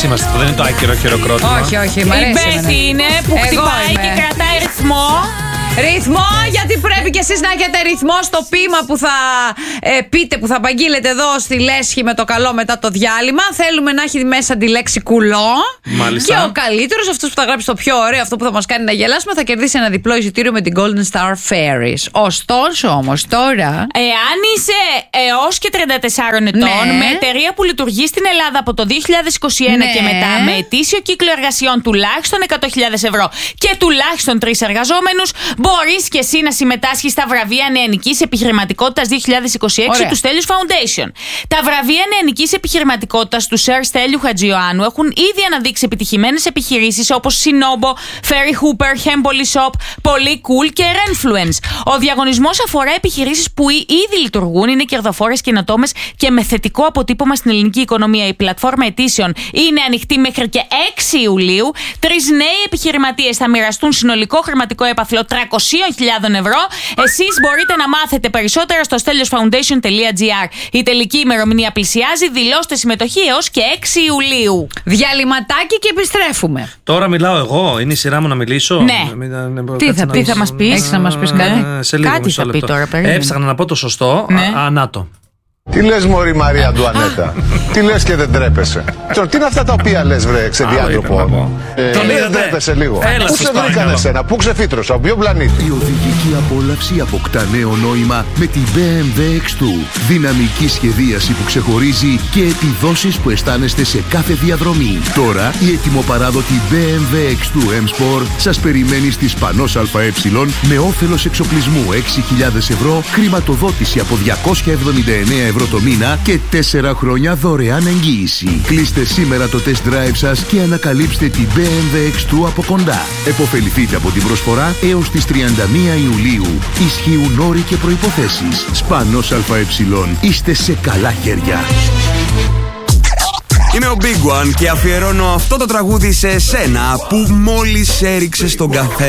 Εμείς είμαστε, δεν είναι το άκυρο χειροκρότημα. Όχι, όχι, μ' αρέσει. Η Μπέθη είναι που χτυπάει και κρατάει ρυθμό. Ρυθμό, γιατί πρέπει κι εσείς να έχετε ρυθμό στο ποίημα που θα πείτε, που θα απαγγείλετε εδώ στη Λέσχη με το καλό μετά το διάλειμμα. Θέλουμε να έχει μέσα τη λέξη κουλό. Μάλιστα. Και ο καλύτερος, αυτός που θα γράψει το πιο ωραίο, αυτό που θα μας κάνει να γελάσουμε, θα κερδίσει ένα διπλό εισιτήριο με την Golden Star Ferries. Ωστόσο όμως τώρα. Εάν είσαι έως και 34 ετών, Ναι. με εταιρεία που λειτουργεί στην Ελλάδα από το 2021 Ναι. και μετά, με ετήσιο κύκλο εργασιών τουλάχιστον 100.000 ευρώ και τουλάχιστον 3 εργαζόμενους, μπορείς και εσύ να συμμετάσχεις στα βραβεία νεανικής επιχειρηματικότητας 2026 Ωραία. του Στέλιους Foundation. Τα βραβεία νεανικής επιχειρηματικότητας του Σερ Στέλιου Χατζιωάννου έχουν ήδη αναδείξει επιτυχημένες επιχειρήσεις όπως Sinobo, Ferry Hooper, Hemboli Shop, Πολύ Cool και Renfluence. Ο διαγωνισμός αφορά επιχειρήσεις που ήδη λειτουργούν, είναι κερδοφόρες, καινοτόμες και με θετικό αποτύπωμα στην ελληνική οικονομία. Η πλατφόρμα αιτήσεων είναι ανοιχτή μέχρι και 6 Ιουλίου. 3 νέοι επιχειρηματίες θα μοιραστούν συνολικό χρηματικό έπαθλο 300.000 ευρώ. Εσείς μπορείτε να μάθετε περισσότερα στο steliosfoundation.gr. Η τελική ημερομηνία πλησιάζει. Δηλώστε συμμετοχή έως και 6 Ιουλίου. Διαλυματάκι και επιστρέφουμε. Τώρα μιλάω εγώ, είναι η σειρά μου να μιλήσω. Ναι. Τι θα μας πεις? Έχεις να μας πεις κάτι? Σε λίγο, Κάτι μισό θα πει λεπτό. τώρα, περίμενε. Έψαχνα να πω το σωστό. Ναι. Ανάτο. Τι λες μωρή Μαρία Αντουανέτα? Τι λες και δεν τρέπεσαι? Τι είναι αυτά τα οποία λες βρε ξεδιάντροπο? Τον Δεν είδατε? τρέπεσαι λίγο? Έλα, Πού σας σε βρήκανε παρακαλώ. εσένα? Πού ξεφύτρωσα? Από ποιο πλανήτη? Η οδηγική απόλαυση αποκτά νέο νόημα με την BMW X2. Δυναμική σχεδίαση που ξεχωρίζει και επιδόσεις που αισθάνεστε σε κάθε διαδρομή. Τώρα η ετοιμοπαράδοτη BMW X2 M Sport σας περιμένει στη Σπανός ΑΕ με όφελος εξοπλισμού 6.000 ευρώ, χρηματοδότηση από 279 ευρώ το μήνα και 4 χρόνια δωρεάν εγγύηση. Κλείστε σήμερα το test drive σας και ανακαλύψτε την BMW X2 από κοντά. Εποφεληθείτε από την προσφορά έως τις 31 Ιουλίου. Ισχύουν όροι και προϋποθέσεις. Σπανός ΑΕ. Είστε σε καλά χέρια. Είμαι ο Big One και αφιερώνω αυτό το τραγούδι σε εσένα που μόλις έριξε στον καφέ.